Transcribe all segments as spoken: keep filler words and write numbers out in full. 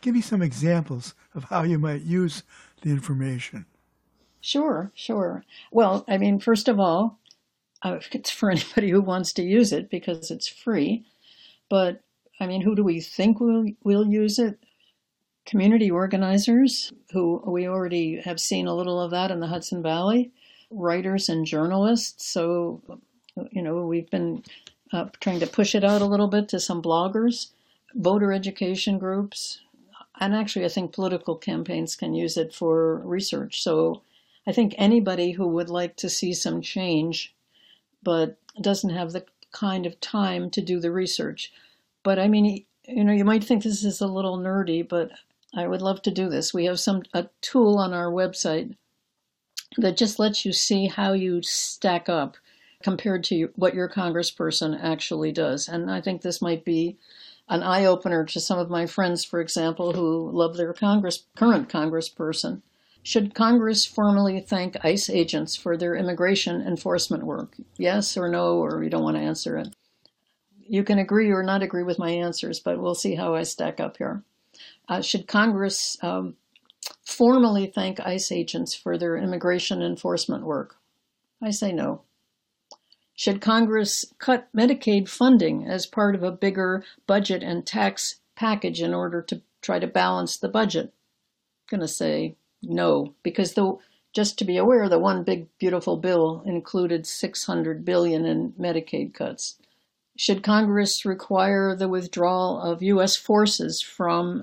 Give me some examples of how you might use the information. Sure, sure. Well, I mean, first of all, uh, it's for anybody who wants to use it because it's free. But, I mean, who do we think will, will use it? Community organizers, who we already have seen a little of that in the Hudson Valley, writers and journalists. So, you know, we've been uh, trying to push it out a little bit to some bloggers, voter education groups, and actually I think political campaigns can use it for research. So I think anybody who would like to see some change but doesn't have the kind of time to do the research. But I mean, you know, you might think this is a little nerdy, but I would love to do this. We have some a tool on our website that just lets you see how you stack up compared to what your congressperson actually does. And I think this might be an eye-opener to some of my friends, for example, who love their Congress, current congressperson. Should Congress formally thank ICE agents for their immigration enforcement work? Yes or no, or you don't want to answer it. You can agree or not agree with my answers, but we'll see how I stack up here. Uh, should Congress um, formally thank ICE agents for their immigration enforcement work? I say no. Should Congress cut Medicaid funding as part of a bigger budget and tax package in order to try to balance the budget? I'm going to say no, because the, just to be aware, the one big beautiful bill included six hundred billion dollars in Medicaid cuts. Should Congress require the withdrawal of U S forces from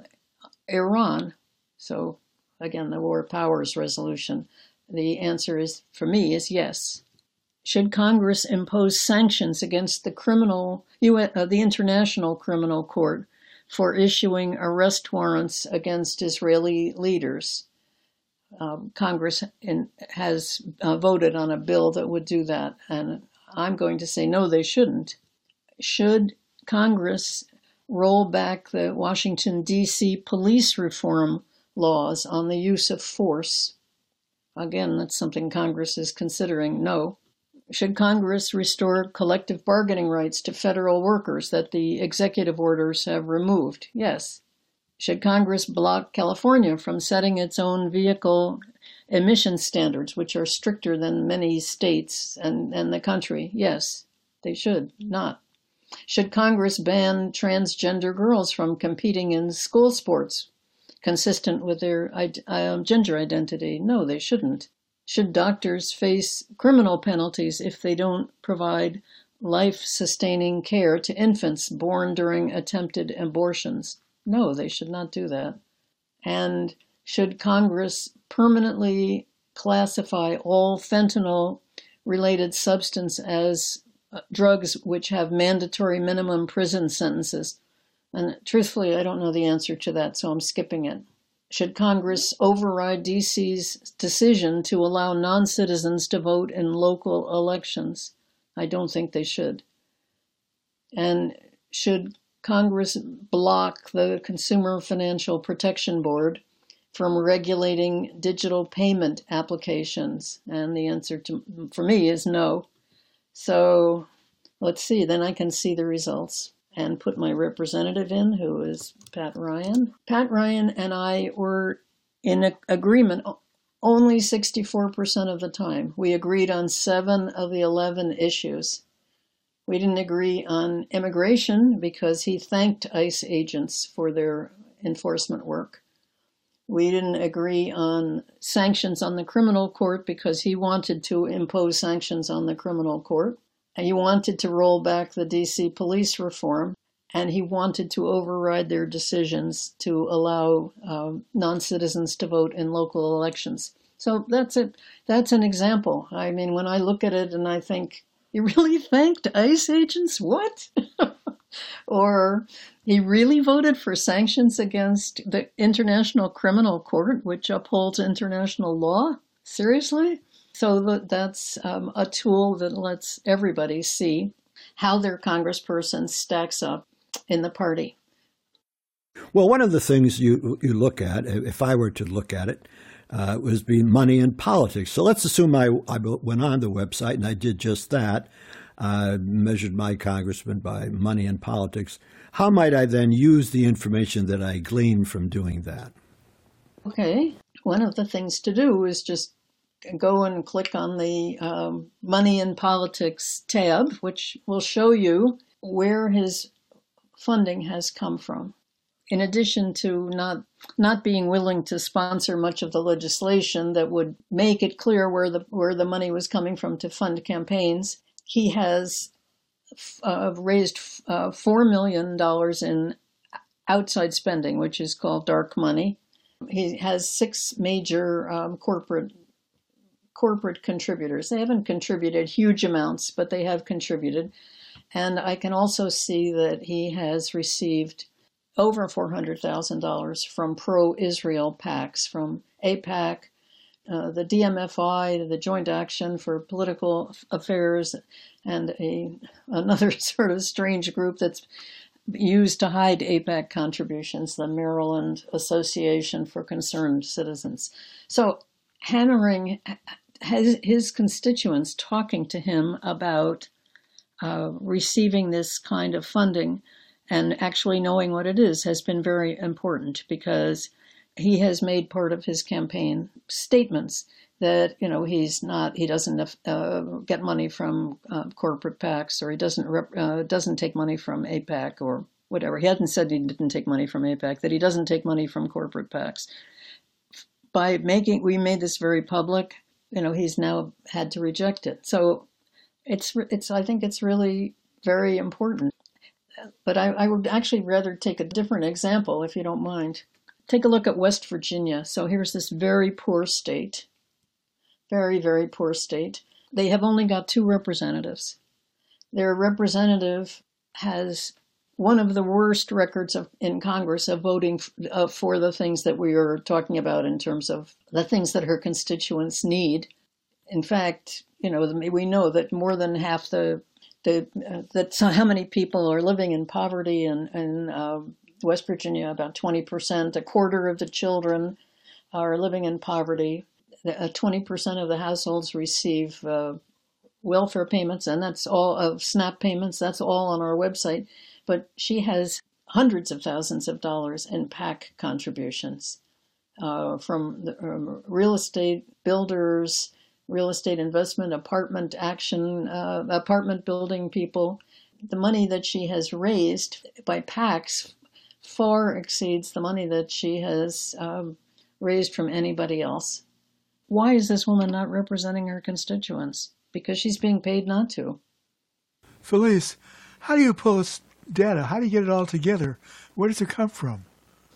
Iran? So again, the War Powers Resolution. The answer is, for me, is yes. Should Congress impose sanctions against the criminal, uh, the International Criminal Court for issuing arrest warrants against Israeli leaders? Um, Congress in, has uh, voted on a bill that would do that, and I'm going to say no, they shouldn't. Should Congress roll back the Washington, D C police reform laws on the use of force? Again, that's something Congress is considering. No. Should Congress restore collective bargaining rights to federal workers that the executive orders have removed? Yes. Should Congress block California from setting its own vehicle emission standards, which are stricter than many states and, and the country? Yes, they should not. Should Congress ban transgender girls from competing in school sports consistent with their um, gender identity? No, they shouldn't. Should doctors face criminal penalties if they don't provide life-sustaining care to infants born during attempted abortions? No, they should not do that. And should Congress permanently classify all fentanyl-related substance as drugs which have mandatory minimum prison sentences? And truthfully, I don't know the answer to that, so I'm skipping it. Should Congress override D C's decision to allow non-citizens to vote in local elections? I don't think they should. And should Congress block the Consumer Financial Protection Board from regulating digital payment applications? And the answer to, for me is no. So let's see, then I can see the results and put my representative in, who is Pat Ryan. Pat Ryan and I were in a, agreement only sixty-four percent of the time. We agreed on seven of the eleven issues. We didn't agree on immigration because he thanked ICE agents for their enforcement work. We didn't agree on sanctions on the criminal court because he wanted to impose sanctions on the criminal court. He wanted to roll back the D C police reform, and he wanted to override their decisions to allow um, non-citizens to vote in local elections. So that's it. That's an example. I mean, when I look at it and I think, you really thanked ICE agents? What? Or he really voted for sanctions against the International Criminal Court, which upholds international law? Seriously? So that's um, a tool that lets everybody see how their congressperson stacks up in the party. Well, one of the things you you look at, if I were to look at it, uh, was being money in politics. So let's assume I, I went on the website and I did just that. uh, measured my congressman by money and politics. How might I then use the information that I glean from doing that? Okay. One of the things to do is just go and click on the um, Money and Politics tab, which will show you where his funding has come from. In addition to not not being willing to sponsor much of the legislation that would make it clear where the where the money was coming from to fund campaigns, he has uh, raised uh, four million dollars in outside spending, which is called dark money. He has six major um, corporate corporate contributors. They haven't contributed huge amounts, but they have contributed. And I can also see that he has received over four hundred thousand dollars from pro-Israel PACs, from AIPAC, uh, the D M F I, the Joint Action for Political Affairs, and a another sort of strange group that's used to hide AIPAC contributions, the Maryland Association for Concerned Citizens. So hammering his, his constituents, talking to him about uh, receiving this kind of funding and actually knowing what it is has been very important, because he has made part of his campaign statements that, you know, he's not, he doesn't uh, get money from uh, corporate PACs, or he doesn't rep, uh, doesn't take money from AIPAC or whatever. He hasn't said he didn't take money from AIPAC, that he doesn't take money from corporate PACs. By making, we made this very public, you know, he's now had to reject it. So it's, it's, I think it's really very important. But I, I would actually rather take a different example, if you don't mind. Take a look at West Virginia. So here's this very poor state, very, very poor state. They have only got two representatives. Their representative has one of the worst records of, in Congress of voting f- uh, for the things that we are talking about in terms of the things that her constituents need. In fact, you know, we know that more than half the The, uh, that's how many people are living in poverty in, in uh, West Virginia, about twenty percent. A quarter of the children are living in poverty. Uh, twenty percent of the households receive uh, welfare payments, and that's all of SNAP payments. That's all on our website. But she has hundreds of thousands of dollars in PAC contributions uh, from the, um, real estate builders, real estate investment, apartment action, uh, apartment building people. The money that she has raised by PACs far exceeds the money that she has um, raised from anybody else. Why is this woman not representing her constituents? Because she's being paid not to. Felice, how do you pull this data? How do you get it all together? Where does it come from?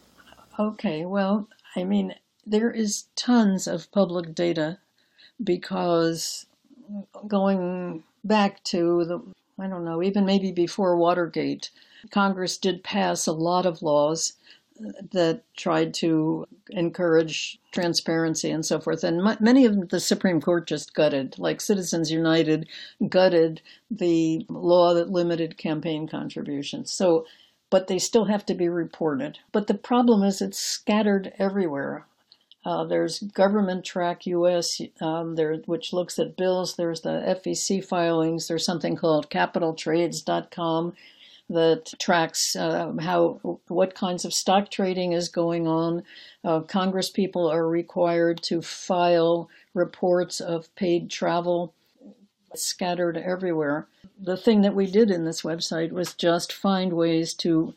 Okay, well, I mean, there is tons of public data, because going back to the, I don't know, even maybe before Watergate, Congress did pass a lot of laws that tried to encourage transparency and so forth. And m- many of them the Supreme Court just gutted, like Citizens United gutted the law that limited campaign contributions. So, but they still have to be reported. But the problem is it's scattered everywhere. Uh, there's Government Track U S, um, there, which looks at bills. There's the F E C filings. There's something called capital trades dot com that tracks uh, how what kinds of stock trading is going on. Uh, Congress people are required to file reports of paid travel. Scattered everywhere. The thing that we did in this website was just find ways to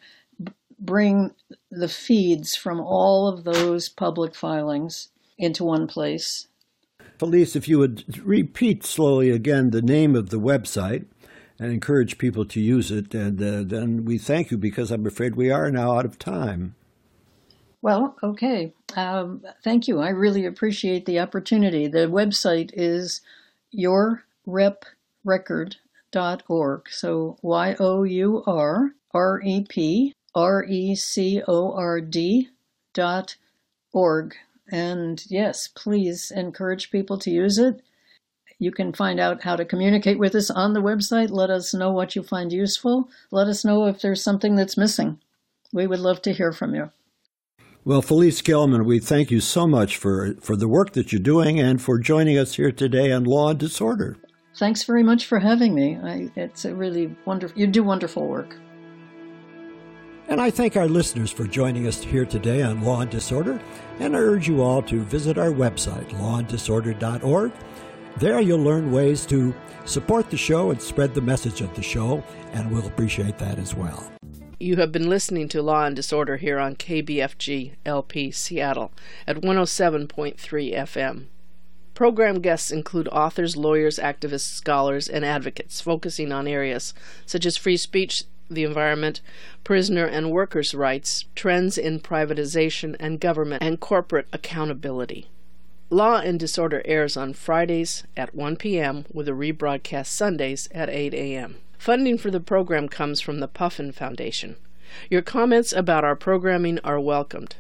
bring the feeds from all of those public filings into one place. Felice, if you would repeat slowly again the name of the website and encourage people to use it, and uh, then we thank you, because I'm afraid we are now out of time. Well, okay. Um, thank you. I really appreciate the opportunity. The website is your rep record dot org. So Y O U R R E P R E C O R D dot org. And yes, please encourage people to use it. You can find out how to communicate with us on the website. Let us know what you find useful. Let us know if there's something that's missing. We would love to hear from you. Well, Felice Gelman, we thank you so much for, for the work that you're doing and for joining us here today on Law and Disorder. thanks very much for having me. I, it's a really wonderful, you do wonderful work. And I thank our listeners for joining us here today on Law and Disorder, and I urge you all to visit our website, law and disorder dot org. There you'll learn ways to support the show and spread the message of the show, and we'll appreciate that as well. You have been listening to Law and Disorder here on K B F G L P Seattle at one oh seven point three F M. Program guests include authors, lawyers, activists, scholars, and advocates focusing on areas such as free speech, the environment, prisoner and workers' rights, trends in privatization and government, and corporate accountability. Law and Disorder airs on Fridays at one p.m. with a rebroadcast Sundays at eight a.m. Funding for the program comes from the Puffin Foundation. Your comments about our programming are welcomed.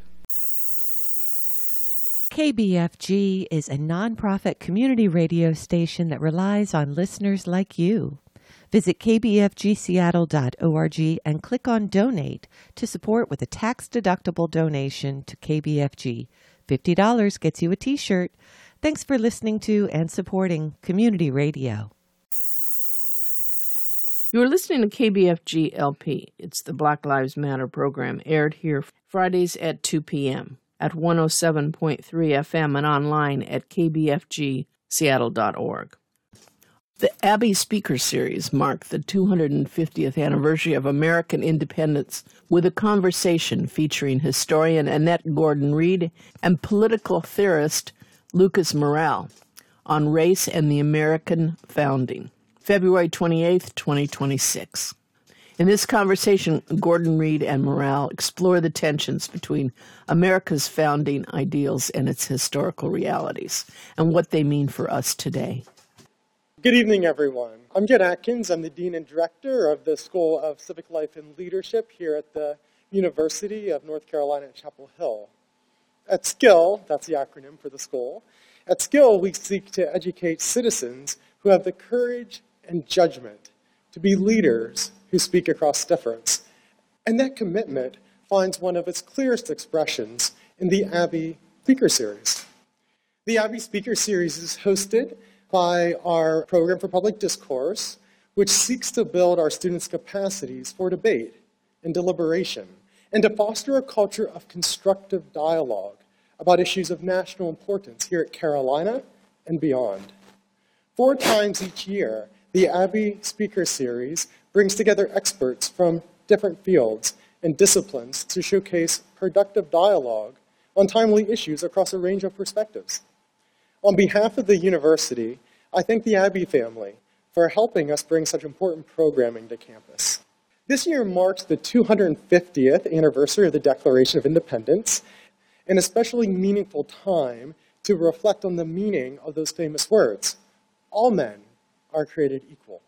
K B F G is a nonprofit community radio station that relies on listeners like you. Visit k b f g seattle dot org and click on Donate to support with a tax-deductible donation to K B F G. fifty dollars gets you a t-shirt. Thanks for listening to and supporting community radio. You are listening to K B F G L P. It's the Black Lives Matter program, aired here Fridays at two p.m. at one oh seven point three F M and online at k b f g seattle dot org. The Abbey Speaker Series marked the two hundred fiftieth anniversary of American independence with a conversation featuring historian Annette Gordon-Reed and political theorist Lucas Morel on race and the American founding, February twenty-eighth, twenty twenty-six. In this conversation, Gordon-Reed and Morel explore the tensions between America's founding ideals and its historical realities and what they mean for us today. Good evening, everyone. I'm Jed Atkins. I'm the Dean and Director of the School of Civic Life and Leadership here at the University of North Carolina at Chapel Hill. At SKILL, that's the acronym for the school, at SKILL we seek to educate citizens who have the courage and judgment to be leaders who speak across difference. And that commitment finds one of its clearest expressions in the Abbey Speaker Series. The Abbey Speaker Series is hosted by our Program for Public Discourse, which seeks to build our students' capacities for debate and deliberation, and to foster a culture of constructive dialogue about issues of national importance here at Carolina and beyond. Four times each year, the Abbey Speaker Series brings together experts from different fields and disciplines to showcase productive dialogue on timely issues across a range of perspectives. On behalf of the university, I thank the Abbey family for helping us bring such important programming to campus. This year marks the two hundred fiftieth anniversary of the Declaration of Independence, an especially meaningful time to reflect on the meaning of those famous words. All men are created equal.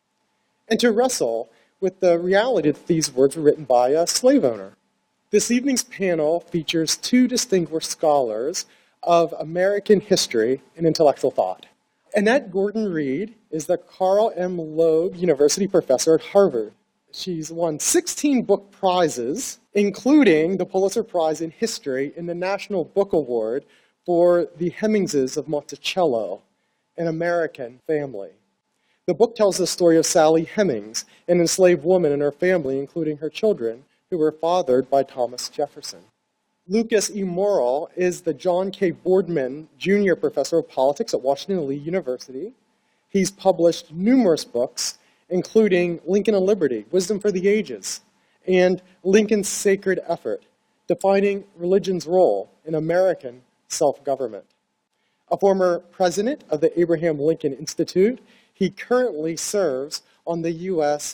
And to wrestle with the reality that these words were written by a slave owner. This evening's panel features two distinguished scholars of American history and intellectual thought. Annette Gordon-Reed is the Carl M. Loeb University professor at Harvard. She's won sixteen book prizes, including the Pulitzer Prize in History and the National Book Award for The Hemmingses of Monticello, an American family. The book tells the story of Sally Hemings, an enslaved woman and her family, including her children, who were fathered by Thomas Jefferson. Lucas E. Morel is the John K. Boardman Junior Professor of Politics at Washington Lee University. He's published numerous books, including Lincoln and Liberty, Wisdom for the Ages, and Lincoln's Sacred Effort, Defining Religion's Role in American Self-Government. A former president of the Abraham Lincoln Institute, he currently serves on the U S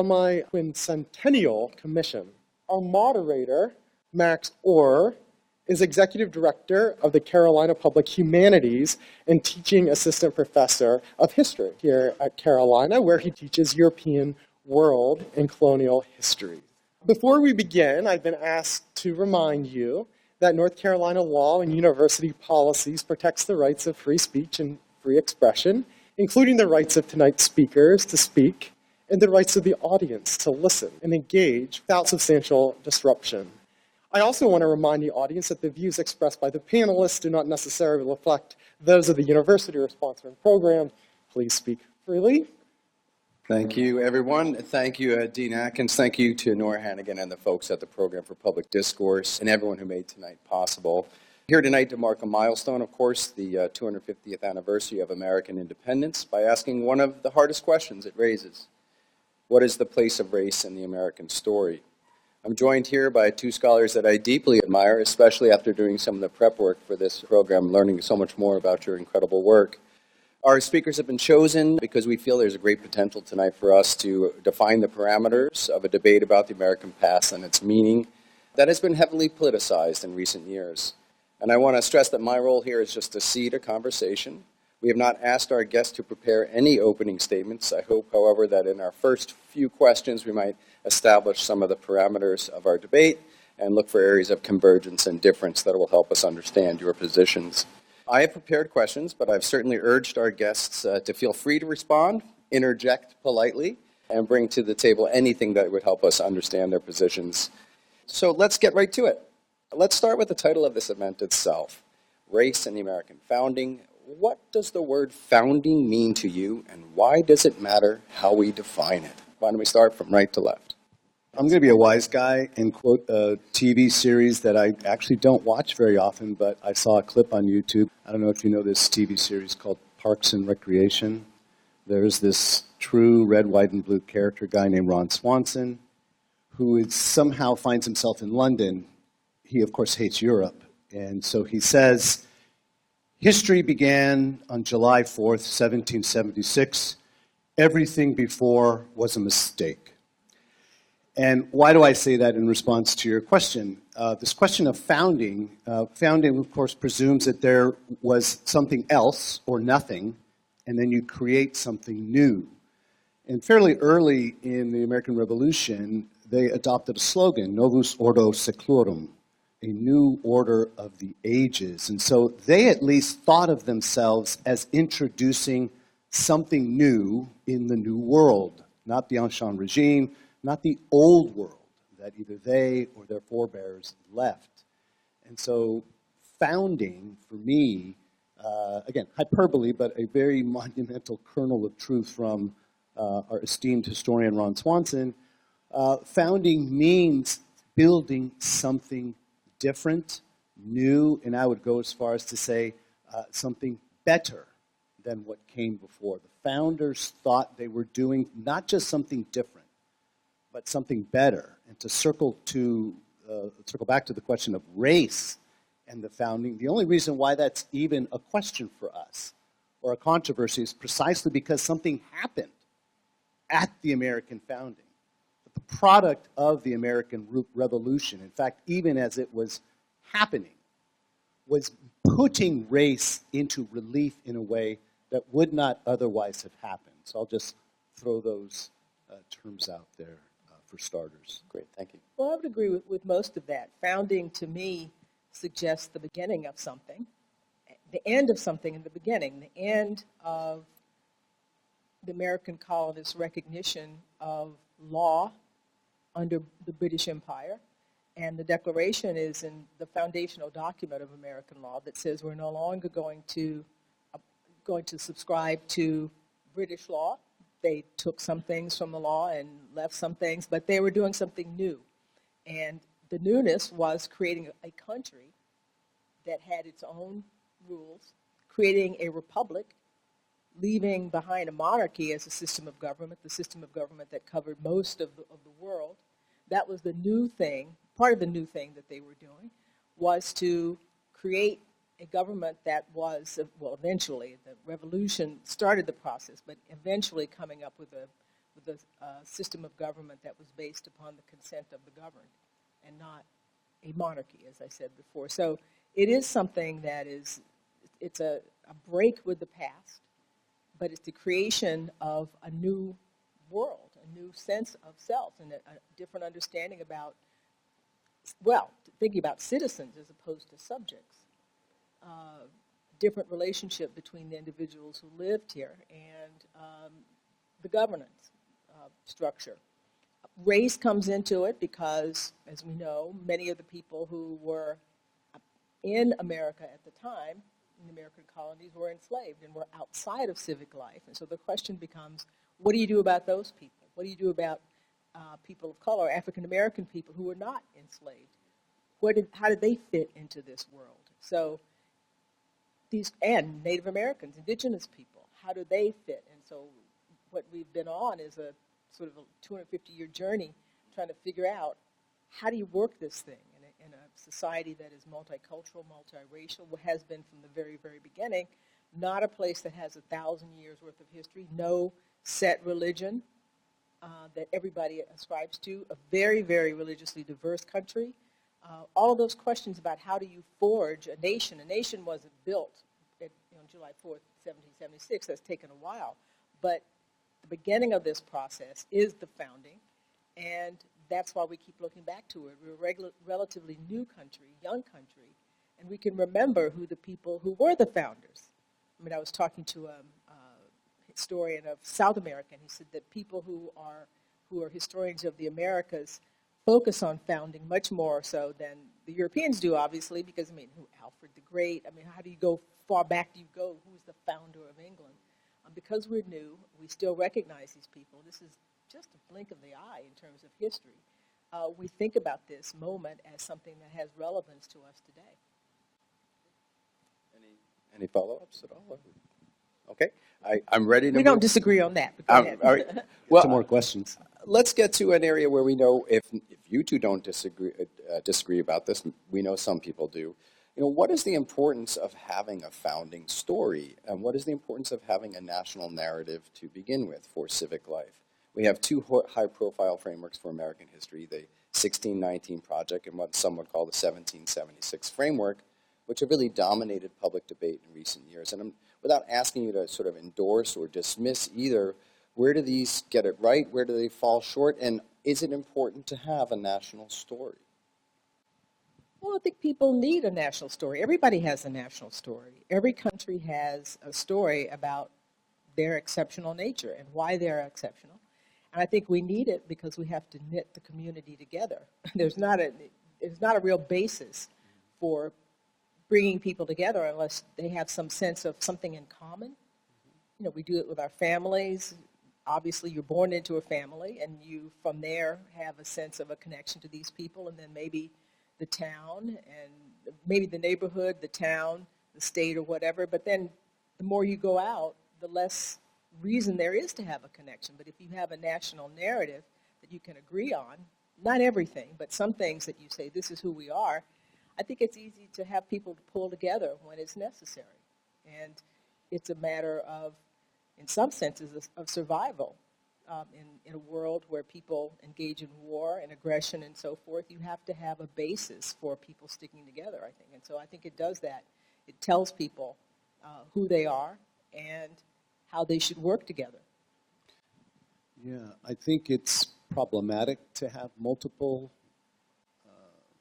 Semi-Quincentennial Commission. Our moderator, Max Orr, is Executive Director of the Carolina Public Humanities and Teaching Assistant Professor of History here at Carolina, where he teaches European world and colonial history. Before we begin, I've been asked to remind you that North Carolina law and university policies protects the rights of free speech and free expression, including the rights of tonight's speakers to speak and the rights of the audience to listen and engage without substantial disruption. I also want to remind the audience that the views expressed by the panelists do not necessarily reflect those of the university or sponsoring program. Please speak freely. Thank you, everyone. Thank you, uh, Dean Atkins. Thank you to Nora Hannigan and the folks at the Program for Public Discourse and everyone who made tonight possible. Here tonight to mark a milestone, of course, the uh, two hundred fiftieth anniversary of American independence, by asking one of the hardest questions it raises. What is the place of race in the American story? I'm joined here by two scholars that I deeply admire, especially after doing some of the prep work for this program, learning so much more about your incredible work. Our speakers have been chosen because we feel there's a great potential tonight for us to define the parameters of a debate about the American past and its meaning that has been heavily politicized in recent years. And I want to stress that my role here is just to seed a conversation. We have not asked our guests to prepare any opening statements. I hope, however, that in our first few questions we might establish some of the parameters of our debate and look for areas of convergence and difference that will help us understand your positions. I have prepared questions, but I've certainly urged our guests uh, to feel free to respond, interject politely, and bring to the table anything that would help us understand their positions. So let's get right to it. Let's start with the title of this event itself, Race and the American Founding. What does the word founding mean to you, and why does it matter how we define it? Why don't we start from right to left? I'm going to be a wise guy and quote a T V series that I actually don't watch very often, but I saw a clip on YouTube. I don't know if you know this T V series called Parks and Recreation. There's this true red, white, and blue character guy named Ron Swanson who is, somehow finds himself in London. He, of course, hates Europe. And so he says, history began on July fourth, seventeen seventy-six. Everything before was a mistake. And why do I say that in response to your question? Uh, this question of founding, uh, founding, of course, presumes that there was something else or nothing, and then you create something new. And fairly early in the American Revolution, they adopted a slogan, Novus Ordo Seclorum, a new order of the ages. And so they at least thought of themselves as introducing something new in the new world, not the Ancien regime, not the old world that either they or their forebears left. And so founding, for me, uh, again, hyperbole, but a very monumental kernel of truth from uh, our esteemed historian Ron Swanson, uh, founding means building something different, new, and I would go as far as to say uh, something better than what came before. The founders thought they were doing not just something different, but something better. And to circle to uh, circle back to the question of race and the founding, the only reason why that's even a question for us or a controversy is precisely because something happened at the American founding. The product of the American Revolution, in fact, even as it was happening, was putting race into relief in a way that would not otherwise have happened. So I'll just throw those uh, terms out there. For starters. Great, thank you. Well, I would agree with, with most of that. Founding, to me, suggests the beginning of something, the end of something in the beginning, the end of the American colonists' recognition of law under the British Empire. And the Declaration is in the foundational document of American law that says we're no longer going to, uh, going to subscribe to British law. They took some things from the law and left some things, but they were doing something new. And the newness was creating a country that had its own rules, creating a republic, leaving behind a monarchy as a system of government, the system of government that covered most of the, of the world. That was the new thing. Part of the new thing that they were doing was to create a government that was, well, eventually, the revolution started the process, but eventually coming up with a, with a uh, system of government that was based upon the consent of the governed and not a monarchy, as I said before. So it is something that is, it's a, a break with the past, but it's the creation of a new world, a new sense of self, and a, a different understanding about, well, thinking about citizens as opposed to subjects. Uh, different relationship between the individuals who lived here and um, the governance uh, structure. Race comes into it because, as we know, many of the people who were in America at the time in the American colonies were enslaved and were outside of civic life. And so the question becomes, what do you do about those people? What do you do about uh, people of color, African American people who were not enslaved? Where did, how did they fit into this world? So these, and Native Americans, indigenous people, how do they fit? And so what we've been on is a sort of a two hundred fifty year journey trying to figure out how do you work this thing in a, in a society that is multicultural, multiracial, what has been from the very, very beginning, not a place that has a thousand years worth of history, no set religion uh, that everybody ascribes to, a very, very religiously diverse country. Uh, all of those questions about how do you forge a nation. A nation wasn't built at, you know, July fourth, seventeen seventy-six. That's taken a while. But the beginning of this process is the founding, and that's why we keep looking back to it. We're a regula- relatively new country, young country, and we can remember who the people who were the founders. I mean, I was talking to a, a historian of South America, and he said that people who are who are historians of the Americas focus on founding much more so than the Europeans do, obviously, because, I mean, who, Alfred the Great, I mean, how do you go, far back do you go? Who's the founder of England? Um, because we're new, we still recognize these people. This is just a blink of the eye in terms of history. Uh, we think about this moment as something that has relevance to us today. Any, any follow-ups at all? Okay, I, I'm ready to We don't move. disagree on that, but go Um, ahead. all right. Well, Some more questions. let's get to an area where we know if, if you two don't disagree, uh, disagree about this, we know some people do. You know, what is the importance of having a founding story, and what is the importance of having a national narrative to begin with for civic life? We have two high-profile frameworks for American history, the sixteen nineteen Project and what some would call the seventeen seventy-six Framework, which have really dominated public debate in recent years. And I'm, without asking you to sort of endorse or dismiss either, where do these get it right? Where do they fall short? And is it important to have a national story? Well, I think people need a national story. Everybody has a national story. Every country has a story about their exceptional nature and why they're exceptional. And I think we need it because we have to knit the community together. There's not a, there's not a real basis for bringing people together unless they have some sense of something in common. You know, we do it with our families. Obviously, you're born into a family, and you, from there, have a sense of a connection to these people, and then maybe the town, and maybe the neighborhood, the town, the state, or whatever. But then the more you go out, the less reason there is to have a connection. But if you have a national narrative that you can agree on, not everything, but some things that you say, this is who we are, I think it's easy to have people to pull together when it's necessary. And it's a matter of, in some senses, of survival. Um, in, in a world where people engage in war and aggression and so forth, you have to have a basis for people sticking together, I think. And so I think it does that. It tells people uh, who they are and how they should work together. Yeah, I think it's problematic to have multiple uh,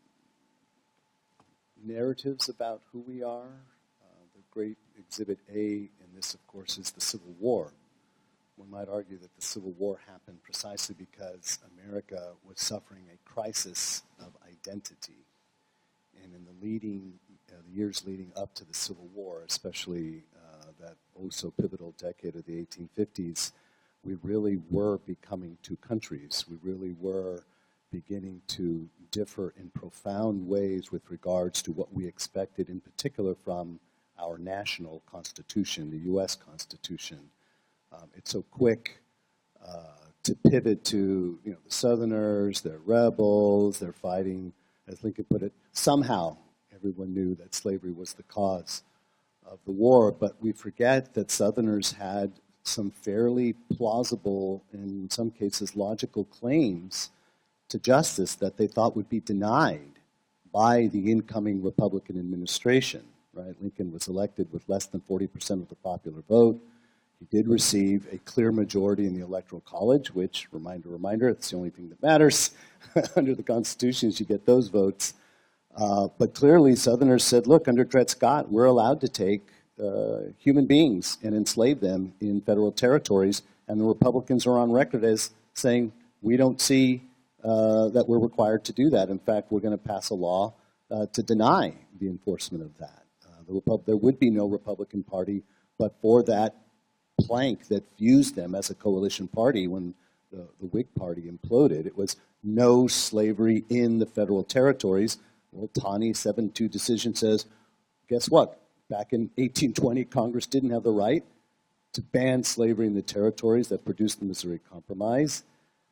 narratives about who we are. Uh, the great Exhibit A in this, of course, is the Civil War. One might argue that the Civil War happened precisely because America was suffering a crisis of identity. And in the leading, uh, the years leading up to the Civil War, especially uh, that oh-so-pivotal decade of the eighteen fifties, we really were becoming two countries. We really were beginning to differ in profound ways with regards to what we expected, in particular from our national constitution, the U S Constitution. Um, it's so quick uh, to pivot to, you know, the Southerners, they're rebels, they're fighting, as Lincoln put it, somehow everyone knew that slavery was the cause of the war, but we forget that Southerners had some fairly plausible, and in some cases logical claims to justice that they thought would be denied by the incoming Republican administration. Right? Lincoln was elected with less than forty percent of the popular vote. He did receive a clear majority in the Electoral College, which, reminder, reminder, it's the only thing that matters under the Constitution is you get those votes. Uh, but clearly, Southerners said, look, under Dred Scott, we're allowed to take uh, human beings and enslave them in federal territories. And the Republicans are on record as saying, we don't see uh, that we're required to do that. In fact, we're going to pass a law uh, to deny the enforcement of that. Uh, The Repub- there would be no Republican Party but for that plank that fused them as a coalition party when the, the Whig Party imploded. It was no slavery in the federal territories. Well, Taney seven two decision says, guess what? Back in eighteen twenty, Congress didn't have the right to ban slavery in the territories that produced the Missouri Compromise.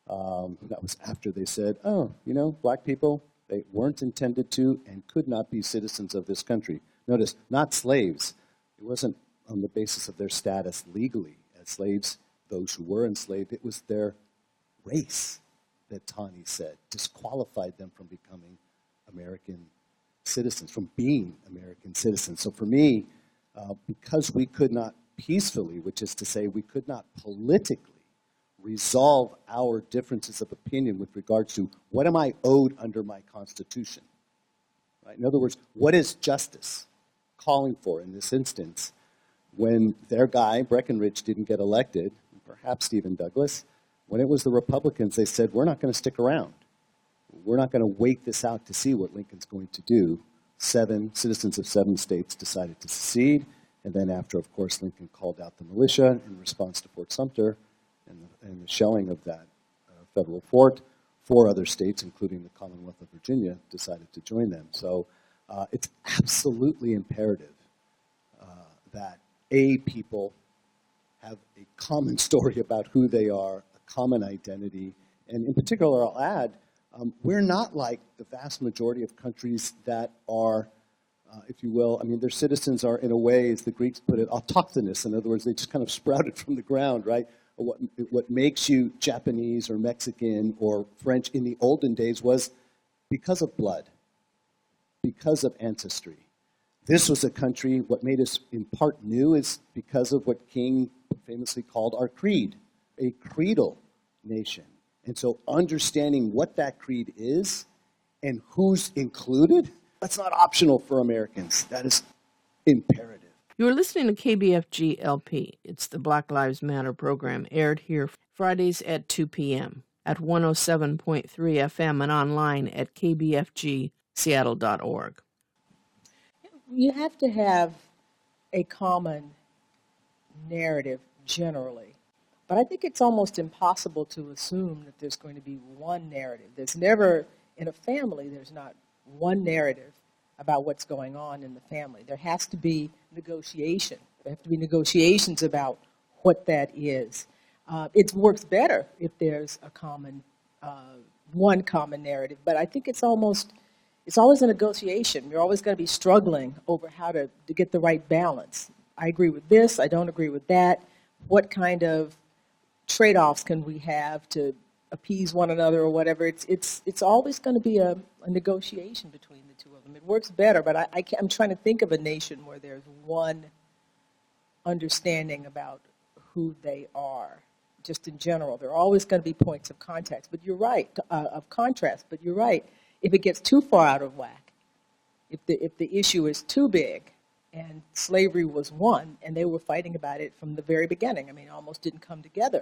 Um, that was after they said, oh, you know, black people, they weren't intended to and could not be citizens of this country. Notice, not slaves. It wasn't on the basis of their status legally as slaves, those who were enslaved. It was their race that Taney said disqualified them from becoming American citizens, from being American citizens. So for me, uh, because we could not peacefully, which is to say we could not politically resolve our differences of opinion with regards to what am I owed under my Constitution. Right? In other words, what is justice calling for in this instance when their guy, Breckinridge, didn't get elected, perhaps Stephen Douglas, when it was the Republicans, they said, we're not going to stick around. We're not going to wait this out to see what Lincoln's going to do. Seven citizens of seven states decided to secede, and then after, of course, Lincoln called out the militia in response to Fort Sumter and the, and the shelling of that uh, federal fort. Four other states, including the Commonwealth of Virginia, decided to join them. So uh, it's absolutely imperative uh, that, A, people have a common story about who they are, a common identity, and in particular, I'll add, um, we're not like the vast majority of countries that are, uh, if you will, I mean, their citizens are, in a way, as the Greeks put it, autochthonous. In other words, they just kind of sprouted from the ground, right? What, what makes you Japanese or Mexican or French in the olden days was because of blood, because of ancestry. This was a country, what made us in part new is because of what King famously called our creed, a creedal nation. And so understanding what that creed is and who's included, that's not optional for Americans. That is imperative. You're listening to K B F G L P. It's the Black Lives Matter program, aired here Fridays at two p.m. at one oh seven point three F M and online at k b f g seattle dot org. You have to have a common narrative generally, but I think it's almost impossible to assume that there's going to be one narrative. There's never, in a family, there's not one narrative about what's going on in the family. There has to be negotiation. There have to be negotiations about what that is. Uh, it works better if there's a common, uh, one common narrative, but I think it's almost, it's always a negotiation. You're always going to be struggling over how to, to get the right balance. I agree with this, I don't agree with that. What kind of trade-offs can we have to appease one another or whatever? It's, it's, it's always going to be a, a negotiation between the two of them. It works better, but I, I can't, I'm trying to think of a nation where there's one understanding about who they are, just in general. There are always going to be points of contact, but you're right, uh, of contrast, but you're right. If it gets too far out of whack, if the, if the issue is too big, and slavery was one, and they were fighting about it from the very beginning. I mean, it almost didn't come together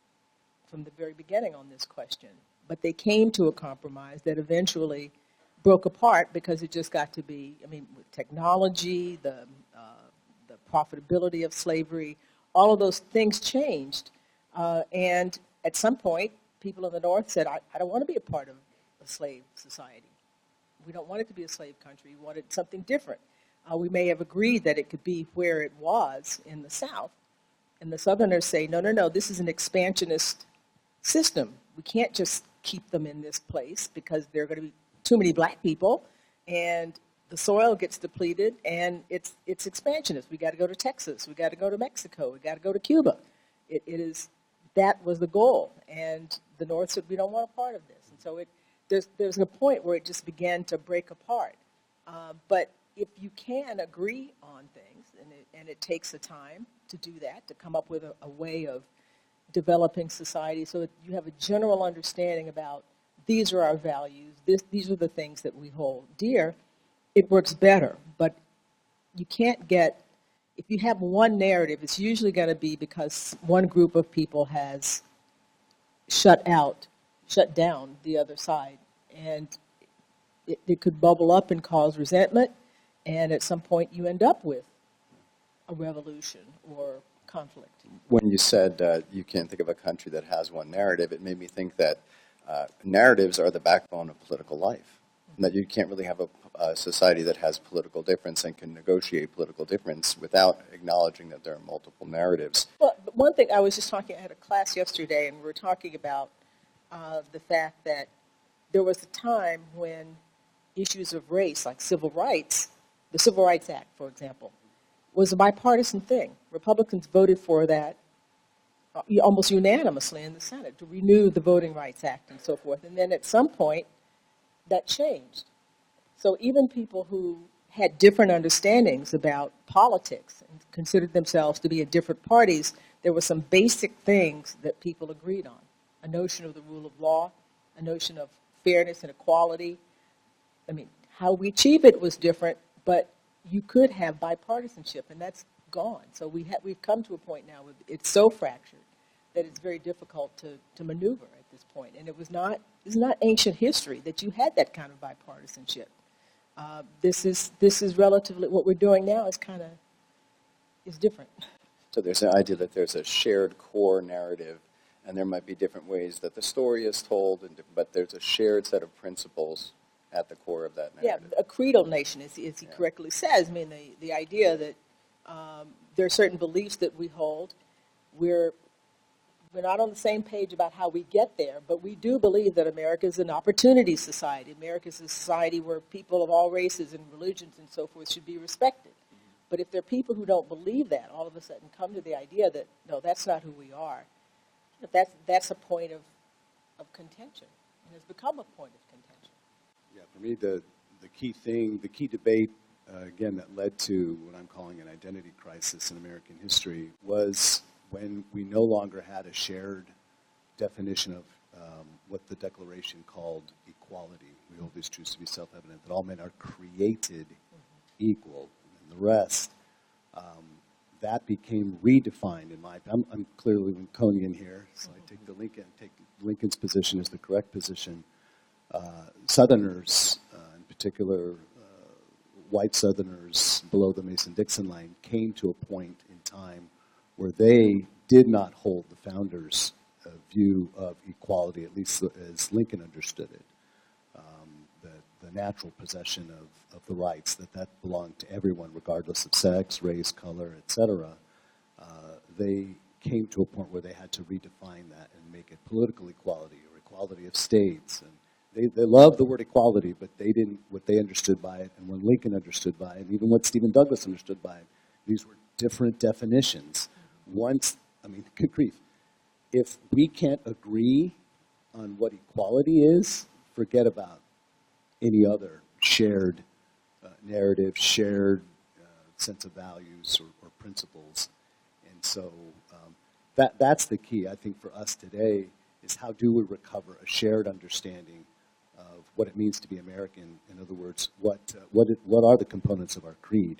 from the very beginning on this question. But they came to a compromise that eventually broke apart because it just got to be, I mean, with technology, the, uh, the profitability of slavery, all of those things changed. Uh, and at some point, people in the North said, I, I don't want to be a part of a slave society. We don't want it to be a slave country. We wanted something different. Uh, we may have agreed that it could be where it was in the South. And the Southerners say, no, no, no, this is an expansionist system. We can't just keep them in this place because there are going to be too many black people, and the soil gets depleted, and it's it's expansionist. We got to go to Texas. We got to go to Mexico. We got to go to Cuba. It, it is, that was the goal. And the North said, we don't want a part of this. And so it there's, there's a point where it just began to break apart. Uh, but if you can agree on things, and it, and it takes a time to do that, to come up with a, a way of developing society so that you have a general understanding about these are our values, this, these are the things that we hold dear, it works better. But you can't get, if you have one narrative, it's usually going to be because one group of people has shut out, shut down the other side. And it, it could bubble up and cause resentment. And at some point you end up with a revolution or conflict. When you said uh, you can't think of a country that has one narrative, it made me think that uh, narratives are the backbone of political life. And that you can't really have a, a society that has political difference and can negotiate political difference without acknowledging that there are multiple narratives. Well, but one thing, I was just talking, I had a class yesterday, and we were talking about uh, the fact that there was a time when issues of race, like civil rights, the Civil Rights Act, for example, was a bipartisan thing. Republicans voted for that uh, almost unanimously in the Senate to renew the Voting Rights Act and so forth. And then at some point, that changed. So even people who had different understandings about politics and considered themselves to be in different parties, there were some basic things that people agreed on. A notion of the rule of law, a notion of fairness and equality. I mean, how we achieve it was different, but you could have bipartisanship, and that's gone. So we ha- we've come to a point now where it's so fractured that it's very difficult to, to maneuver at this point. And it was not, it's not ancient history that you had that kind of bipartisanship. Uh, this is this is relatively, what we're doing now is kind of, is different. So there's an idea that there's a shared core narrative, and there might be different ways that the story is told, and but there's a shared set of principles at the core of that narrative. Yeah, a creedal nation, as, as he Yeah. correctly says. I mean, the, the idea that um, there are certain beliefs that we hold. We're, we're not on the same page about how we get there, but we do believe that America is an opportunity society. America is a society where people of all races and religions and so forth should be respected. But if there are people who don't believe that, all of a sudden come to the idea that, no, that's not who we are, that's, that's a point of, of contention. It has become a point of contention. Yeah, for me, the, the key thing, the key debate, uh, again, that led to what I'm calling an identity crisis in American history was when we no longer had a shared definition of um, what the Declaration called equality. We hold these truths to be self-evident, that all men are created mm-hmm. equal, and the rest. Um, that became redefined in my opinion. I'm, I'm clearly Lincolnian here, so I take the Lincoln, take Lincoln's position as the correct position. Uh, Southerners, uh, in particular, uh, white Southerners below the Mason-Dixon line, came to a point in time where they did not hold the founders' uh, view of equality, at least as Lincoln understood it, um, the, the natural possession of, of the rights, that that belonged to everyone, regardless of sex, race, color, et cetera. Uh, they came to a point where they had to redefine that and make it political equality or equality of states. And They, they loved the word equality, but they didn't, what they understood by it, and what Lincoln understood by it, and even what Stephen Douglas understood by it, these were different definitions. Once, I mean, good grief, if we can't agree on what equality is, forget about any other shared uh, narrative, shared uh, sense of values or, or principles. And so um, that that's the key, I think, for us today, is how do we recover a shared understanding of what it means to be American. In other words, what uh, what it, what are the components of our creed?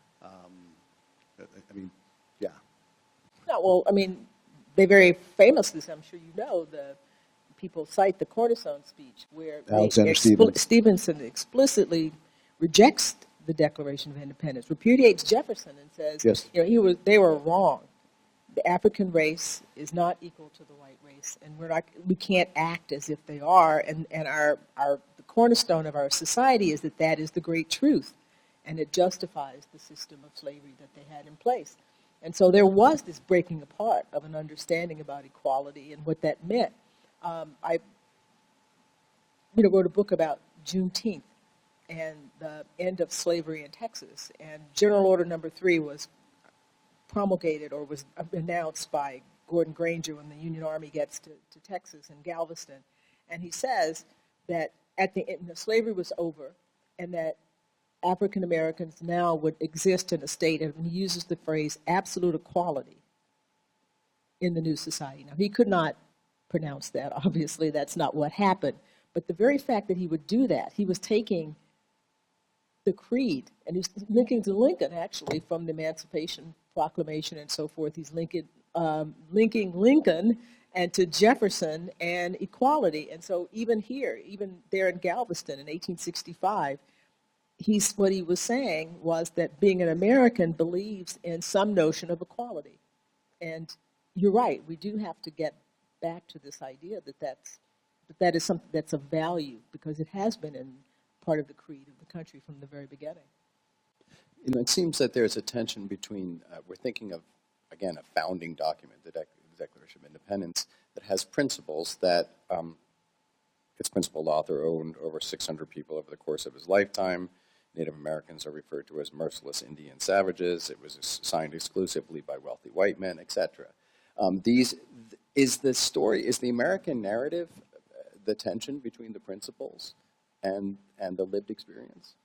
Um, I mean, yeah. No, well, I mean, they very famously, I'm sure you know, the people cite the Cornerstone speech where Alexander expl- Stevenson. Stevenson explicitly rejects the Declaration of Independence, repudiates Jefferson, and says, Yes. you know, he was they were wrong. The African race is not equal to the white race, and we're not, we can't act as if they are. And, and our, our the cornerstone of our society is that that is the great truth, and it justifies the system of slavery that they had in place. And so there was this breaking apart of an understanding about equality and what that meant. Um, I, you know, wrote a book about Juneteenth and the end of slavery in Texas, and General Order Number Three was promulgated or was announced by Gordon Granger when the Union Army gets to, to Texas and Galveston. And he says that at the end, the slavery was over and that African Americans now would exist in a state, and he uses the phrase absolute equality in the new society. Now, he could not pronounce that. Obviously, that's not what happened. But the very fact that he would do that, he was taking the creed, and he's linking to Lincoln, actually, from the Emancipation Proclamation and so forth. He's linking, um, linking Lincoln and to Jefferson and equality. And so even here, even there in Galveston in eighteen sixty-five, he's, what he was saying was that being an American believes in some notion of equality. And you're right, we do have to get back to this idea that that's, that, that is something that's of value, because it has been in part of the creed of the country from the very beginning. You know, it seems that there's a tension between, uh, we're thinking of, again, a founding document, the, Dec- the Declaration of Independence, that has principles that um, its principal author owned over six hundred people over the course of his lifetime. Native Americans are referred to as merciless Indian savages. It was signed exclusively by wealthy white men, et cetera. Um, these, is the story, is the American narrative uh, the tension between the principles and and the lived experience?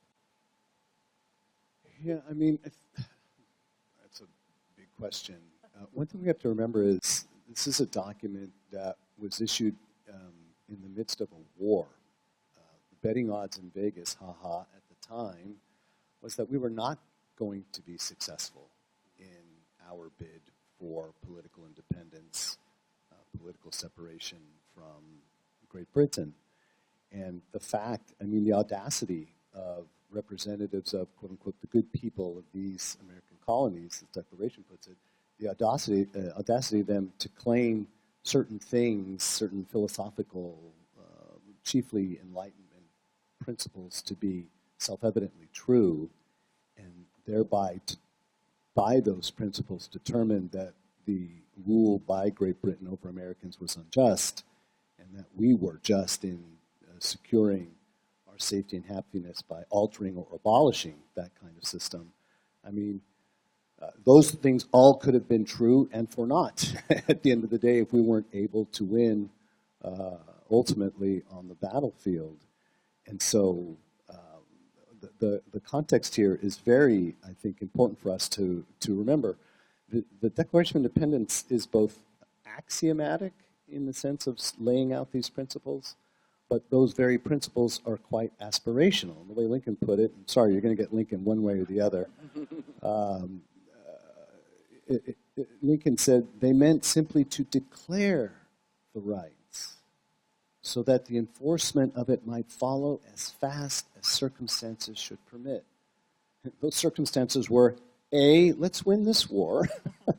Yeah, I mean, that's a big question. Uh, one thing we have to remember is this is a document that was issued um, in the midst of a war. Uh, the betting odds in Vegas, haha, at the time, was that we were not going to be successful in our bid for political independence, uh, political separation from Great Britain. And the fact, I mean, the audacity of representatives of, quote unquote, the good people of these American colonies, the Declaration puts it, the audacity, uh, audacity of them to claim certain things, certain philosophical, uh, chiefly Enlightenment principles to be self-evidently true, and thereby, to, by those principles, determine that the rule by Great Britain over Americans was unjust, and that we were just in uh, securing our safety and happiness by altering or abolishing that kind of system. I mean, uh, those things all could have been true and for naught at the end of the day if we weren't able to win uh, ultimately on the battlefield. And so uh, the, the, the context here is very, I think, important for us to, to remember. The, the Declaration of Independence is both axiomatic in the sense of laying out these principles, but those very principles are quite aspirational. And the way Lincoln put it, I'm sorry, you're going to get Lincoln one way or the other. Um, uh, it, it, Lincoln said they meant simply to declare the rights so that the enforcement of it might follow as fast as circumstances should permit. Those circumstances were, A, let's win this war.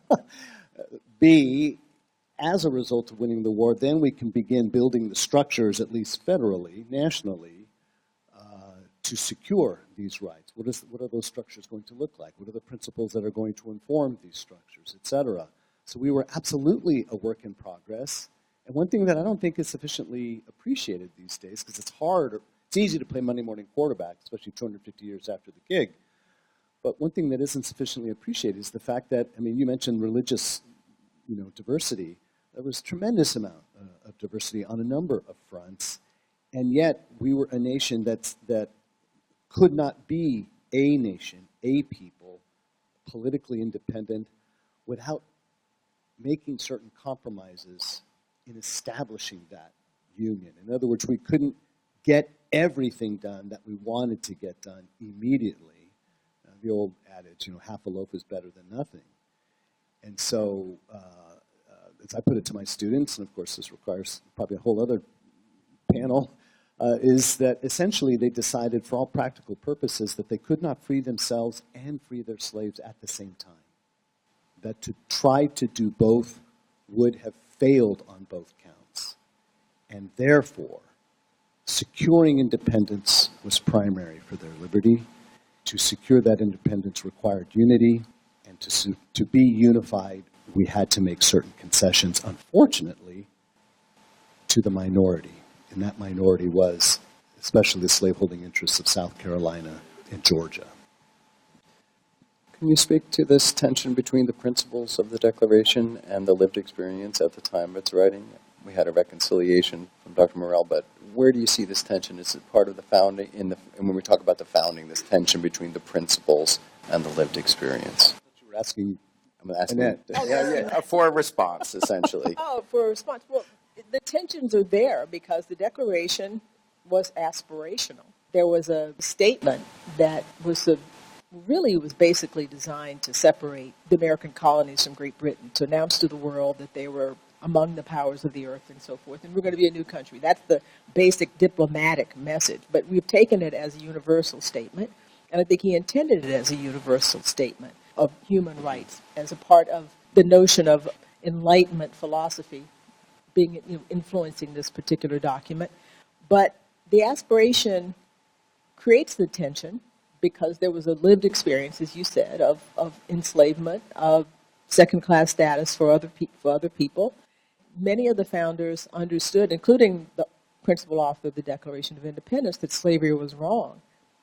B, as a result of winning the war, then we can begin building the structures, at least federally, nationally, uh, to secure these rights. What, is, what are those structures going to look like? What are the principles that are going to inform these structures, et cetera? So we were absolutely a work in progress. And one thing that I don't think is sufficiently appreciated these days, because it's hard, it's easy to play Monday morning quarterback, especially two hundred fifty years after the gig. But one thing that isn't sufficiently appreciated is the fact that, I mean, you mentioned religious, you know, diversity. There was a tremendous amount uh, of diversity on a number of fronts, and yet we were a nation that's, that could not be a nation, a people, politically independent, without making certain compromises in establishing that union. In other words, we couldn't get everything done that we wanted to get done immediately. Uh, the old adage, you know, half a loaf is better than nothing. And so, uh, as I put it to my students, and of course this requires probably a whole other panel, uh, is that essentially they decided for all practical purposes that they could not free themselves and free their slaves at the same time. That to try to do both would have failed on both counts. And therefore, securing independence was primary for their liberty. To secure that independence required unity, and to, su- to be unified, we had to make certain concessions, unfortunately, to the minority. And that minority was especially the slaveholding interests of South Carolina and Georgia. Can you speak to this tension between the principles of the Declaration and the lived experience at the time of its writing? We had a reconciliation from Doctor Morell, but where do you see this tension? Is it part of the founding? In the, and when we talk about the founding, this tension between the principles and the lived experience? You were asking I'm asking Annette. yeah, yeah, for a response, essentially. Oh, for a response. Well, the tensions are there because the Declaration was aspirational. There was a statement that was a, really was basically designed to separate the American colonies from Great Britain, to announce to the world that they were among the powers of the earth and so forth, and we're going to be a new country. That's the basic diplomatic message. But we've taken it as a universal statement, and I think he intended it as a universal statement of human rights, as a part of the notion of Enlightenment philosophy being, you know, influencing this particular document. But the aspiration creates the tension because there was a lived experience, as you said, of, of enslavement, of second-class status for other, pe- for other people. Many of the founders understood, including the principal author of the Declaration of Independence, that slavery was wrong.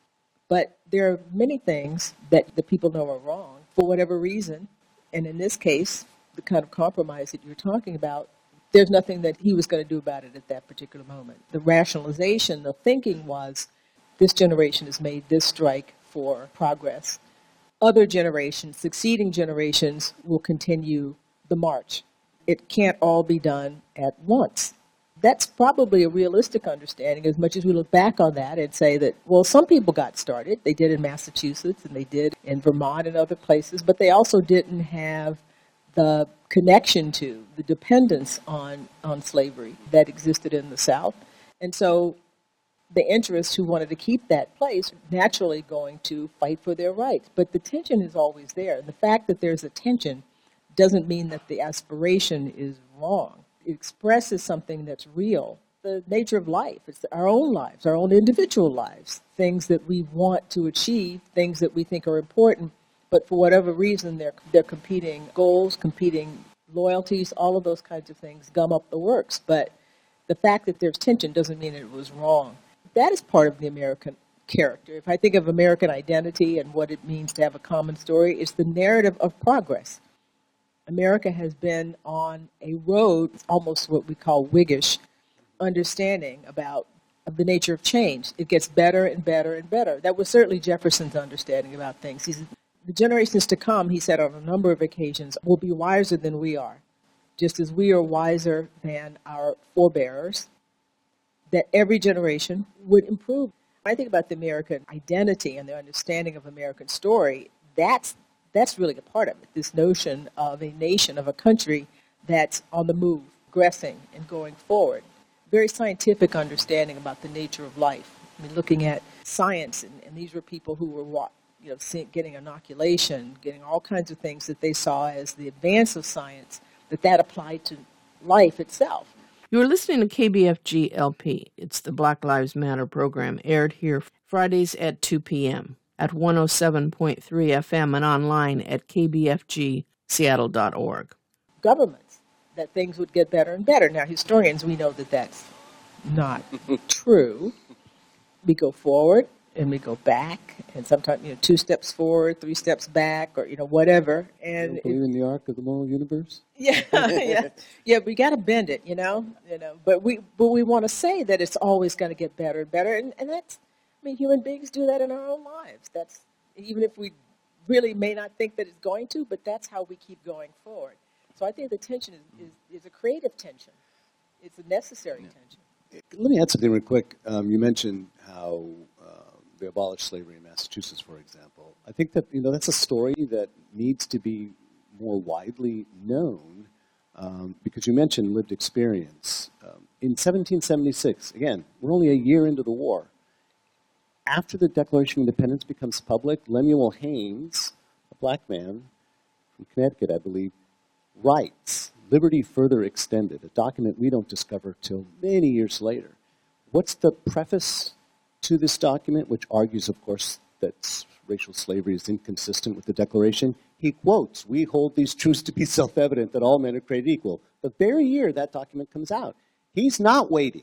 But there are many things that the people know are wrong for whatever reason. And in this case, the kind of compromise that you're talking about, there's nothing that he was going to do about it at that particular moment. The rationalization, the thinking was, this generation has made this strike for progress. Other generations, succeeding generations, will continue the march. It can't all be done at once. That's probably a realistic understanding, as much as we look back on that and say that, well, some people got started. They did in Massachusetts, and they did in Vermont and other places, but they also didn't have the connection to, the dependence on, on slavery that existed in the South. And so the interests who wanted to keep that place naturally going to fight for their rights. But the tension is always there. And the fact that there's a tension doesn't mean that the aspiration is wrong. It expresses something that's real, the nature of life. It's our own lives, our own individual lives, things that we want to achieve, things that we think are important, but for whatever reason, they're, they're competing goals, competing loyalties, all of those kinds of things gum up the works. But the fact that there's tension doesn't mean it was wrong. That is part of the American character. If I think of American identity and what it means to have a common story, it's the narrative of progress. America has been on a road, almost what we call Whiggish, understanding about of the nature of change. It gets better and better and better. That was certainly Jefferson's understanding about things. He's, the generations to come, he said on a number of occasions, will be wiser than we are, just as we are wiser than our forebears, that every generation would improve. When I think about the American identity and the understanding of American story, that's That's really a part of it, this notion of a nation, of a country that's on the move, progressing and going forward. Very scientific understanding about the nature of life. I mean, looking at science, and, and these were people who were, you know, seeing, getting inoculation, getting all kinds of things that they saw as the advance of science, that that applied to life itself. You're listening to K B F G L P. It's the Black Lives Matter program, aired here Fridays at two p.m. at one oh seven point three F M and online at k b f g seattle dot org. Governments, that things would get better and better. Now, historians, we know that that's not true. We go forward and we go back, and sometimes, you know, two steps forward, three steps back, or, you know, whatever. And you don't believe in the arc of the moral universe? Yeah, yeah, yeah. We got to bend it, you know, you know. But we, but we want to say that it's always going to get better and better, and, and that's. I mean, human beings do that in our own lives. That's, even if we really may not think that it's going to, but that's how we keep going forward. So I think the tension is, is, is a creative tension. It's a necessary yeah. tension. Let me add something real quick. Um, you mentioned how uh, they abolished slavery in Massachusetts, for example. I think that, you know, that's a story that needs to be more widely known um, because you mentioned lived experience. Um, in seventeen seventy-six, again, we're only a year into the war. After the Declaration of Independence becomes public, Lemuel Haynes, a black man from Connecticut, I believe, writes, "Liberty Further Extended," a document we don't discover till many years later. What's the preface to this document, which argues, of course, that racial slavery is inconsistent with the Declaration? He quotes, "We hold these truths to be self-evident, that all men are created equal." The very year that document comes out, he's not waiting.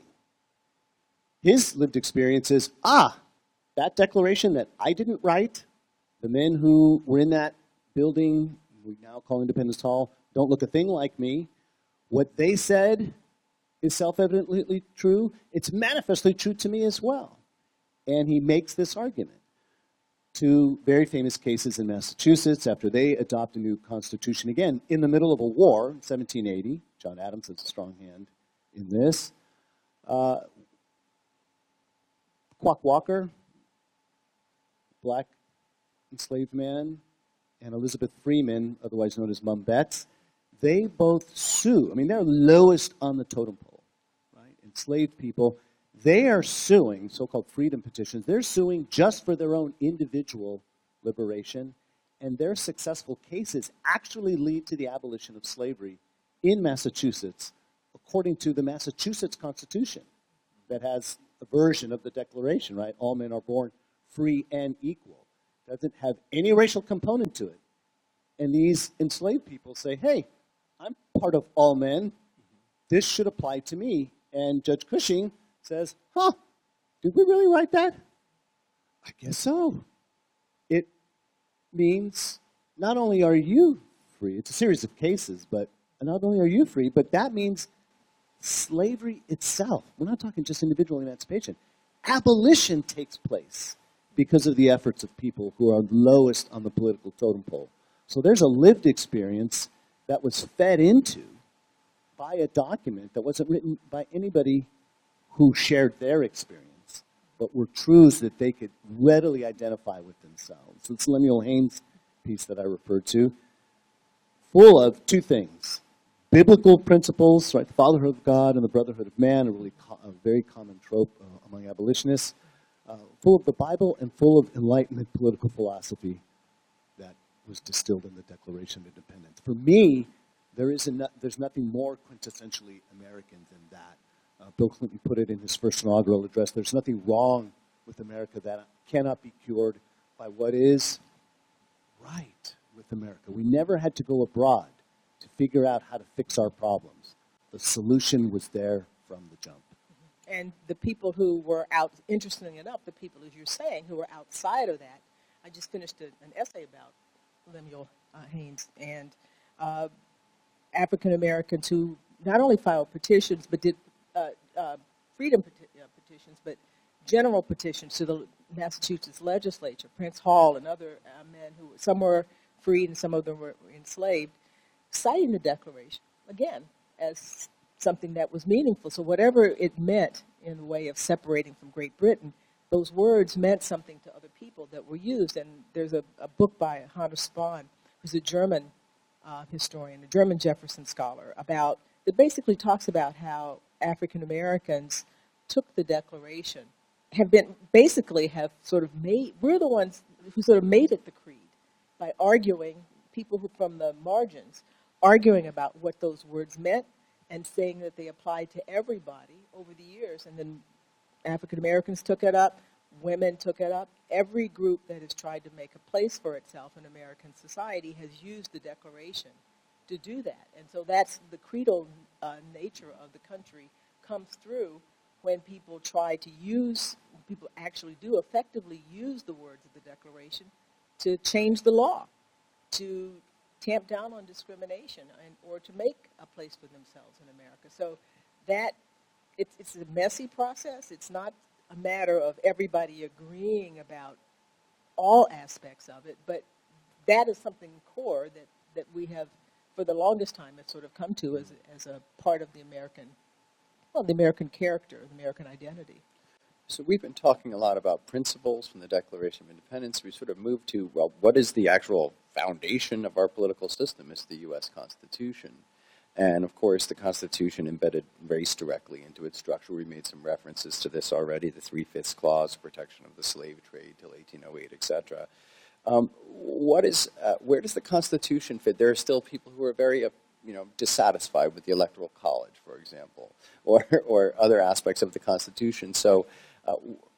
His lived experience is, ah, that declaration that I didn't write, the men who were in that building, we now call Independence Hall, don't look a thing like me. What they said is self-evidently true. It's manifestly true to me as well. And he makes this argument. Two very famous cases in Massachusetts after they adopt a new constitution, again, in the middle of a war in seventeen eighty. John Adams has a strong hand in this. Uh, Quock Walker, black enslaved man, and Elizabeth Freeman, otherwise known as Mum Betts, they both sue. I mean, they're lowest on the totem pole, right? Enslaved people, they are suing, so-called freedom petitions. They're suing just for their own individual liberation, and their successful cases actually lead to the abolition of slavery in Massachusetts, according to the Massachusetts Constitution that has a version of the Declaration, right? All men are born free and equal. Doesn't have any racial component to it. And these enslaved people say, hey, I'm part of all men. This should apply to me. And Judge Cushing says, huh, did we really write that? I guess so. It means not only are you free, it's a series of cases, but not only are you free, but that means slavery itself. We're not talking just individual emancipation. Abolition takes place because of the efforts of people who are lowest on the political totem pole. So there's a lived experience that was fed into by a document that wasn't written by anybody who shared their experience, but were truths that they could readily identify with themselves. It's Lemuel Haynes' piece that I referred to, full of two things. Biblical principles, right? The fatherhood of God and the brotherhood of man, a really co- a very common trope uh, among abolitionists. Uh, full of the Bible and full of Enlightenment political philosophy that was distilled in the Declaration of Independence. For me, there is a, there's nothing more quintessentially American than that. Uh, Bill Clinton put it in his first inaugural address. There's nothing wrong with America that cannot be cured by what is right with America. We never had to go abroad to figure out how to fix our problems. The solution was there from the jump. And the people who were out, interestingly enough, the people, as you're saying, who were outside of that, I just finished a, an essay about Lemuel uh, Haynes and uh, African Americans who not only filed petitions, but did uh, uh, freedom peti- uh, petitions, but general petitions to the Massachusetts legislature. Prince Hall and other uh, men who, some were freed and some of them were enslaved, citing the Declaration, again, as something that was meaningful. So whatever it meant in the way of separating from Great Britain, those words meant something to other people that were used. And there's a, a book by Hunter Spahn, who's a German uh, historian, a German Jefferson scholar, about that basically talks about how African Americans took the Declaration, have been basically have sort of made, we're the ones who sort of made it the creed by arguing, people who from the margins, arguing about what those words meant and saying that they applied to everybody over the years. And then African Americans took it up, women took it up. Every group that has tried to make a place for itself in American society has used the Declaration to do that. And so that's the creedal uh, nature of the country comes through when people try to use, people actually do effectively use the words of the Declaration to change the law, to tamp down on discrimination, and, or to make a place for themselves in America. So that, it's, it's a messy process. It's not a matter of everybody agreeing about all aspects of it, but that is something core that, that we have, for the longest time, have sort of come to as, as a part of the American, well, the American character, the American identity. So we've been talking a lot about principles from the Declaration of Independence. We sort of moved to, well, what is the actual foundation of our political system? It's the U S Constitution. And, of course, the Constitution embedded race directly into its structure. We made some references to this already, the Three-Fifths Clause, protection of the slave trade till eighteen oh eight, et cetera. Um, what is, uh, where does the Constitution fit? There are still people who are very, uh, you know, dissatisfied with the Electoral College, for example, or, or other aspects of the Constitution. So, Uh,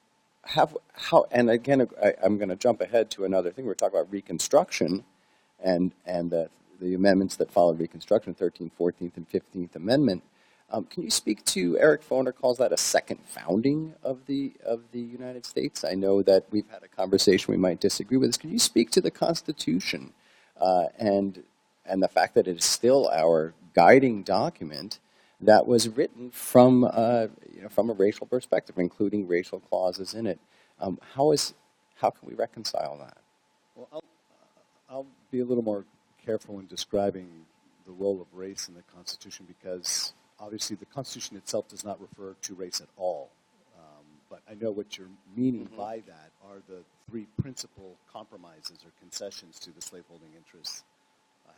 have how and again I, I'm going to jump ahead to another thing. We're talking about Reconstruction and and uh, the amendments that followed Reconstruction, thirteenth, fourteenth, and fifteenth Amendment. Um, can you speak to, Eric Foner calls that a second founding of the of the United States? I know that we've had a conversation we might disagree with this. Can you speak to the Constitution uh, and and the fact that it is still our guiding document that was written from uh, you know, from a racial perspective, including racial clauses in it? Um, how is how can we reconcile that? Well, I'll, I'll be a little more careful in describing the role of race in the Constitution because obviously the Constitution itself does not refer to race at all. Um, but I know what you're meaning mm-hmm. by that are the three principal compromises or concessions to the slaveholding interests. Uh,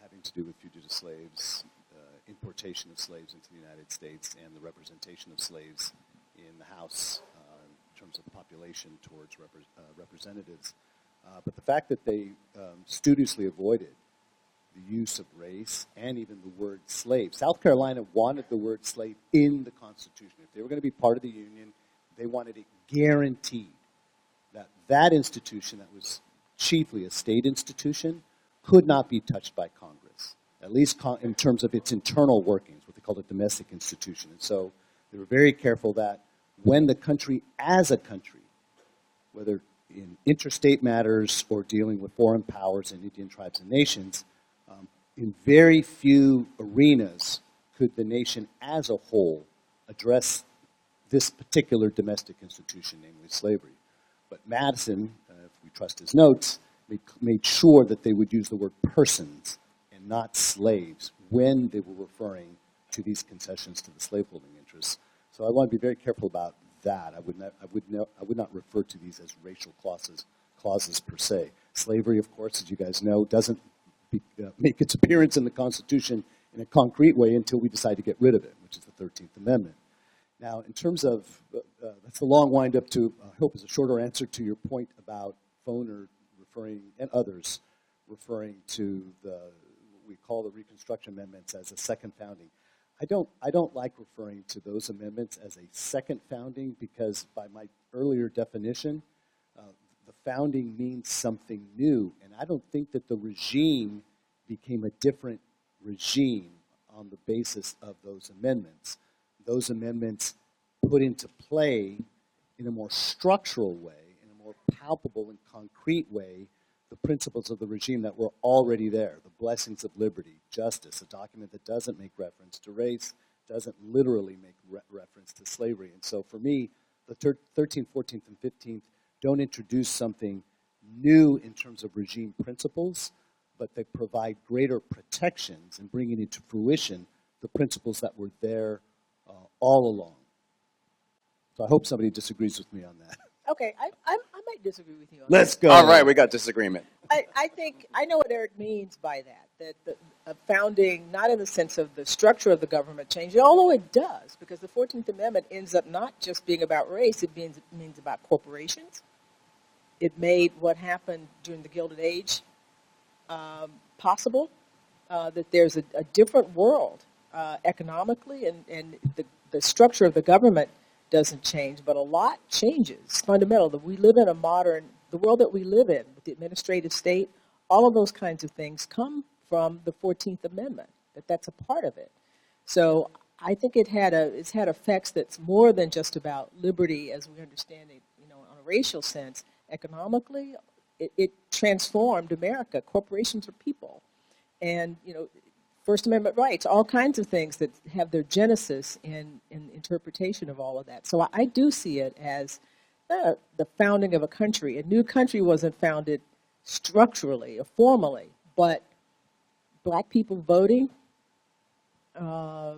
having to do with fugitive slaves, uh, importation of slaves into the United States, and the representation of slaves in the House uh, in terms of population towards repre- uh, representatives. Uh, but the fact that they um, studiously avoided the use of race and even the word slave. South Carolina wanted the word slave in the Constitution. If they were going to be part of the Union, they wanted it guaranteed that that institution that was chiefly a state institution could not be touched by Congress, at least con- in terms of its internal workings, what they called a domestic institution. And so they were very careful that when the country as a country, whether in interstate matters or dealing with foreign powers and Indian tribes and nations, um, in very few arenas could the nation as a whole address this particular domestic institution, namely slavery. But Madison, uh, if we trust his notes, made, made sure that they would use the word persons and not slaves when they were referring to these concessions to the slaveholding interests. So I want to be very careful about that. I would not, I would no, I would not refer to these as racial clauses, clauses per se. Slavery, of course, as you guys know, doesn't be, uh, make its appearance in the Constitution in a concrete way until we decide to get rid of it, which is the thirteenth Amendment. Now, in terms of, uh, uh, that's a long wind-up to, I hope is a shorter answer to your point about Foner referring, and others, referring to the, what we call the Reconstruction Amendments as a second founding. I don't, I don't like referring to those amendments as a second founding because by my earlier definition, uh, the founding means something new, and I don't think that the regime became a different regime on the basis of those amendments. Those amendments put into play in a more structural way, in a more palpable and concrete way, the principles of the regime that were already there, the blessings of liberty, justice, a document that doesn't make reference to race, doesn't literally make re- reference to slavery. And so for me, the thirteenth, fourteenth, and fifteenth don't introduce something new in terms of regime principles, but they provide greater protections and bringing into fruition the principles that were there uh, all along. So I hope somebody disagrees with me on that. Okay, I, I, I might disagree with you on Let's that. go. All right, we got disagreement. I, I think, I know what Eric means by that, that the a founding, not in the sense of the structure of the government changed, although it does, because the fourteenth Amendment ends up not just being about race, it means, it means about corporations. It made what happened during the Gilded Age um, possible, uh, that there's a, a different world uh, economically, and, and the, the structure of the government doesn't change, but a lot changes. It's fundamental that we live in a modern, the world that we live in, with the administrative state, all of those kinds of things come from the fourteenth Amendment, that that's a part of it. So I think it had a, it's had effects that's more than just about liberty as we understand it, you know, on a racial sense. Economically, it, it transformed America. Corporations are people. And, you know, First Amendment rights, all kinds of things that have their genesis in, in interpretation of all of that. So I, I do see it as uh, the founding of a country. A new country wasn't founded structurally or formally, but black people voting, uh,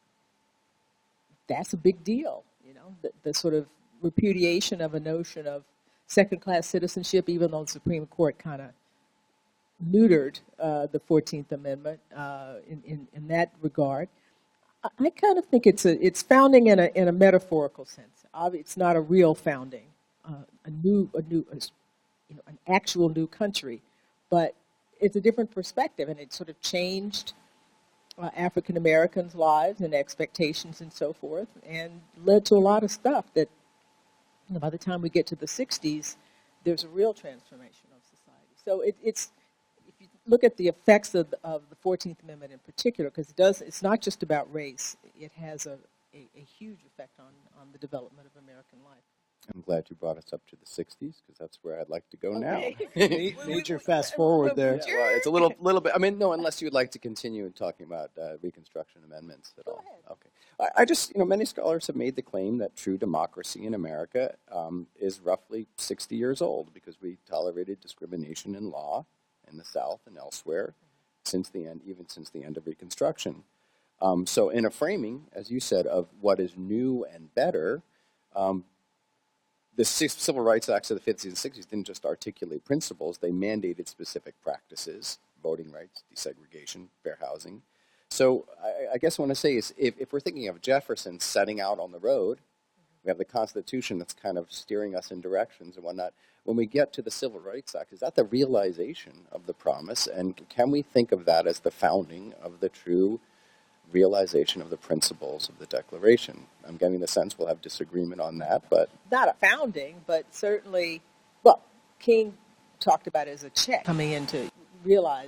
that's a big deal. You know, the, the sort of repudiation of a notion of second-class citizenship, even though the Supreme Court kind of neutered uh, the fourteenth Amendment uh, in, in, in that regard. I, I kind of think it's a it's founding in a in a metaphorical sense. It's not a real founding, uh, a new a new a, you know an actual new country, but it's a different perspective, and it sort of changed uh, African Americans' lives and expectations and so forth, and led to a lot of stuff that, you know, by the time we get to the sixties, there's a real transformation of society. So it, it's look at the effects of the, of the fourteenth Amendment in particular, because it does, it's not just about race. It has a, a, a huge effect on, on the development of American life. I'm glad you brought us up to the sixties, because that's where I'd like to go Okay. now. Major fast forward there. Yeah, well, it's a little, little bit. I mean, no, unless you'd like to continue talking about uh, Reconstruction amendments at Go all. ahead. Okay. I, I just, you know, many scholars have made the claim that true democracy in America um, is roughly sixty years old, because we tolerated discrimination in law in the South and elsewhere since the end, even since the end of Reconstruction. Um, so, in a framing, as you said, of what is new and better. Um, The Civil Rights Acts of the fifties and sixties didn't just articulate principles, they mandated specific practices voting rights, desegregation, fair housing. So I, I guess what I want to say is if, if we're thinking of Jefferson setting out on the road, we have the Constitution that's kind of steering us in directions and whatnot. When we get to the Civil Rights Act, is that the realization of the promise? And can we think of that as the founding of the true realization of the principles of the Declaration? I'm getting the sense we'll have disagreement on that, but... Not a founding, but certainly, well, King talked about it as a check coming in to realize